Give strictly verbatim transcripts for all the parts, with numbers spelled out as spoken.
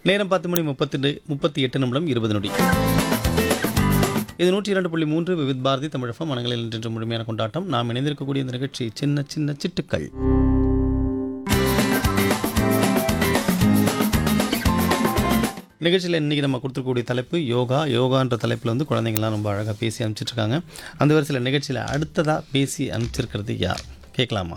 நேரம் பத்து மணி முப்பத்தி முப்பத்தி எட்டு நிமிடம் இருபது நொடி. இது நூற்றி இரண்டு புள்ளி மூன்று விவித் பாரதி தமிழகம் மனங்களில் இன்று முழுமையான கொண்டாட்டம். நாம் இணைந்திருக்கக்கூடிய இந்த நிகழ்ச்சி சின்ன சின்ன சிட்டுக்கள். நிகழ்ச்சியில் இன்றைக்கி நம்ம கொடுத்துருக்கக்கூடிய தலைப்பு யோகா. யோகான்ற தலைப்பில் வந்து குழந்தைங்கள்லாம் ரொம்ப அழகாக பேசி அனுப்பிச்சிட்ருக்காங்க. அந்த வரிசையில் நிகழ்ச்சியில் அடுத்ததாக பேசி அனுப்பிச்சிருக்கிறது யார் கேட்கலாமா?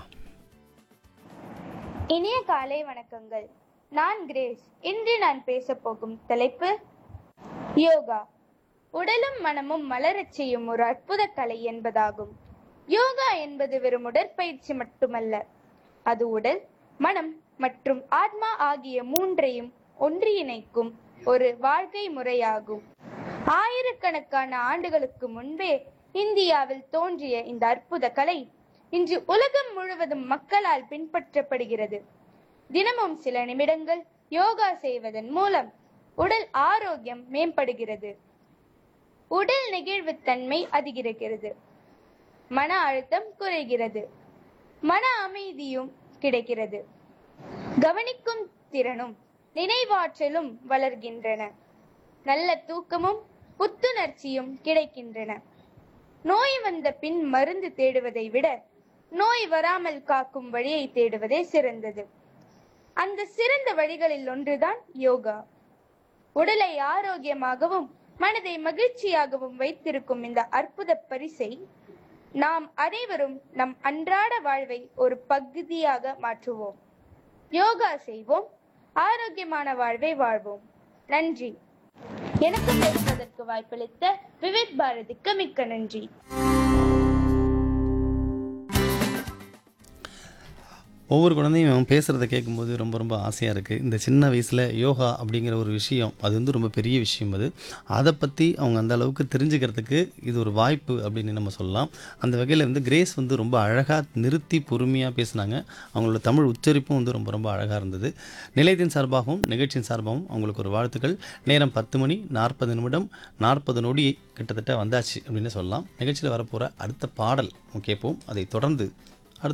இனிய காலை வணக்கங்கள். நான் கிரேஸ். இன்று நான் பேச போகும் தலைப்பு யோகா. உடலும் மனமும் மலரச் செய்யும் ஒரு அற்புத கலை என்பதாகும். யோகா என்பது வெறும் உடற்பயிற்சி மட்டுமல்ல, அது உடல், மனம் மற்றும் ஆத்மா ஆகிய மூன்றையும் ஒன்றிணைக்கும் ஒரு வாழ்க்கை முறையாகும். ஆயிரக்கணக்கான ஆண்டுகளுக்கு முன்பே இந்தியாவில் தோன்றிய இந்த அற்புத கலை இன்று உலகம் முழுவதும் மக்களால் பின்பற்றப்படுகிறது. தினமும் சில நிமிடங்கள் யோகா செய்வதன் மூலம் உடல் ஆரோக்கியம் மேம்படுகிறது, உடல் நெகிழ்வுத்தன்மை அதிகரிக்கிறது, மன அழுத்தம் குறைகிறது, மன அமைதியும் கிடைக்கிறது, கவனிக்கும் திறனும் நினைவாற்றலும் வளர்கின்றன, நல்ல தூக்கமும் புத்துணர்ச்சியும் கிடைக்கின்றன. நோய் வந்த பின் மருந்து தேடுவதை விட நோய் வராமல் காக்கும் வழியை தேடுவதே சிறந்தது. அந்த சிறந்த வழிகளில் ஒன்றுதான் யோகா. உடலை ஆரோக்கியமாகவும் மனதை மகிழ்ச்சியாகவும் வைத்திருக்கும் இந்த அற்புத பரிசை நாம் அனைவரும் நம் அன்றாட வாழ்வை ஒரு பகுதியாக மாற்றுவோம். யோகா செய்வோம், ஆரோக்கியமான வாழ்வை வாழ்வோம். நன்றி. எனக்கு பேசுவதற்கு வாய்ப்பளித்த விவேக் பாரதிக்கு மிக்க நன்றி. ஒவ்வொரு குழந்தையும் பேசுகிறத கேட்கும்போது ரொம்ப ரொம்ப ஆசையாக இருக்குது. இந்த சின்ன வயசில் யோகா அப்படிங்கிற ஒரு விஷயம் அது வந்து ரொம்ப பெரிய விஷயம். அது அதை பற்றி அவங்க அந்த அளவுக்கு தெரிஞ்சுக்கிறதுக்கு இது ஒரு வாய்ப்பு அப்படின்னு நம்ம சொல்லலாம். அந்த வகையில் வந்து கிரேஸ் வந்து ரொம்ப அழகாக நிறுத்தி பொறுமையாக பேசினாங்க. அவங்களோட தமிழ் உச்சரிப்பும் வந்து ரொம்ப ரொம்ப அழகாக இருந்தது. நிலையத்தின் சார்பாகவும் நிகழ்ச்சியின் சார்பாகவும் அவங்களுக்கு ஒரு வாழ்த்துக்கள். நேரம் பத்து மணி நாற்பது நிமிடம் நாற்பது நொடி கிட்டத்தட்ட வந்தாச்சு அப்படின்னு சொல்லலாம். நிகழ்ச்சியில் வரப்போகிற அடுத்த பாடல் கேட்போம். அதை தொடர்ந்து